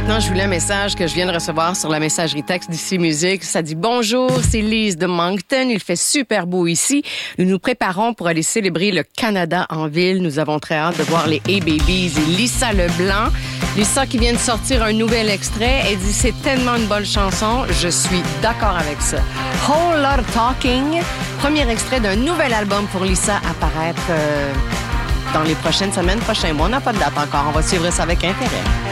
maintenant, je vous lis un message que je viens de recevoir sur la messagerie texte d'ici Musique. Ça dit « Bonjour, c'est Lise de Moncton. Il fait super beau ici. Nous nous préparons pour aller célébrer le Canada en ville. Nous avons très hâte de voir les A-Babies et Lisa Leblanc. Lisa qui vient de sortir un nouvel extrait. Elle dit « C'est tellement une bonne chanson. Je suis d'accord avec ça. Whole Lot of Talking. Premier extrait d'un nouvel album pour Lisa à paraître dans les prochaines semaines, prochains mois. On n'a pas de date encore. On va suivre ça avec intérêt.